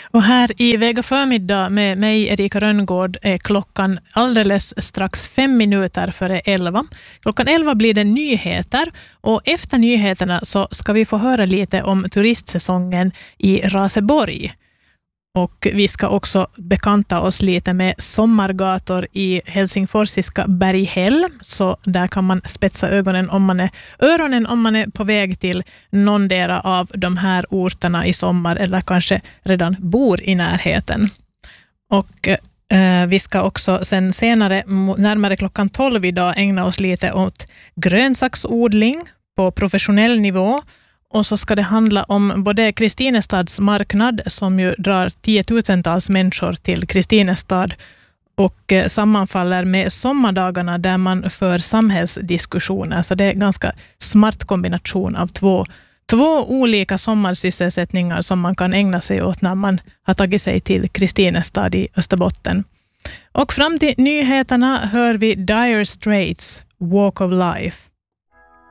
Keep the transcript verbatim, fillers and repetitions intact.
Och här i Vega förmiddag med mig, Erika Rönngård, är klockan alldeles strax fem minuter före elva. Klockan elva blir det nyheter och efter nyheterna så ska vi få höra lite om turistsäsongen i Raseborg. Och vi ska också bekanta oss lite med sommargator i helsingforsiska Berghäll. Så där kan man spetsa ögonen om man är, öronen om man är på väg till någon del av de här orterna i sommar eller kanske redan bor i närheten. Och eh, vi ska också sen senare, närmare klockan tolv idag, ägna oss lite åt grönsaksodling på professionell nivå. Och så ska det handla om både Kristinestads marknad som ju drar tiotusentals människor till Kristinestad och sammanfaller med sommardagarna där man för samhällsdiskussioner. Så det är en ganska smart kombination av två, två olika sommarsysselsättningar som man kan ägna sig åt när man har tagit sig till Kristinestad i Österbotten. Och fram till nyheterna hör vi Dire Straits, Walk of Life.